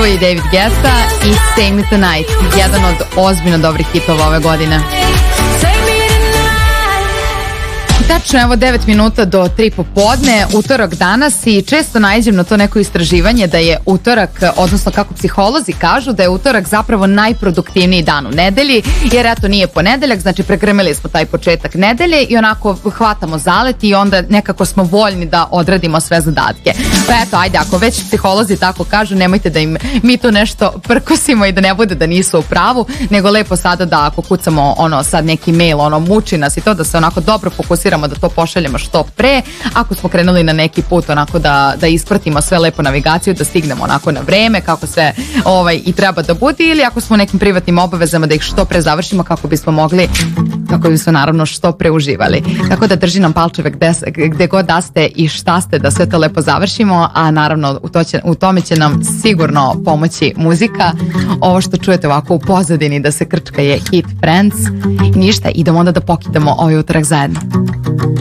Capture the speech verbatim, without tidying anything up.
i David Guetta i Save Me Tonight, jedan od ozbiljno dobrih hitova ove godine. Tačno, evo devet minuta do tri popodne, utorak danas, i često naiđem na to neko istraživanje da je utorak, odnosno kako psiholozi kažu, da je utorak zapravo najproduktivniji dan u nedelji, jer eto nije ponedeljak, znači pregrmili smo taj početak nedelje i onako hvatamo zalet i onda nekako smo voljni da odradimo sve zadatke. Pa eto, ajde, ako već psiholozi tako kažu, nemojte da im mi tu nešto prkosimo i da ne bude da nisu u pravu, nego lepo sada da ako kucamo ono sad neki mail, ono muči nas i to, da se onako dobro fokusiramo da to pošaljemo što pre. Ako smo krenuli na neki put, onako da, da ispratimo sve lepo navigaciju, da stignemo onako na vreme kako sve ovaj, i treba da bude, ili ako smo u nekim privatnim obavezama da ih što pre završimo kako bismo mogli, kako bismo naravno što pre uživali. Tako da drži nam palčeve gde, gde god da ste i šta ste, da sve to lepo završimo, a naravno u, to će, u tome će nam sigurno pomoći muzika. Ovo što čujete ovako u pozadini da se krčka je hit Friends. I ništa, idemo onda da pokidamo ovaj utorak zajedno.